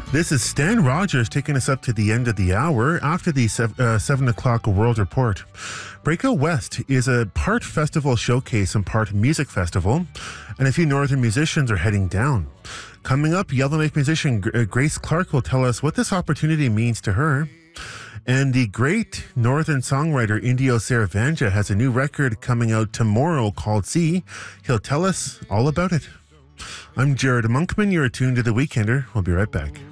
This is Stan Rogers taking us up to the end of the hour after the 7 o'clock World Report. Breakout West is a part festival showcase and part music festival, and a few northern musicians are heading down. Coming up, Yellowknife musician Grace Clark will tell us what this opportunity means to her. And the great northern songwriter Indio Saravanja has a new record coming out tomorrow called See. He'll tell us all about it. I'm Jared Monkman. You're attuned to The Weekender. We'll be right back.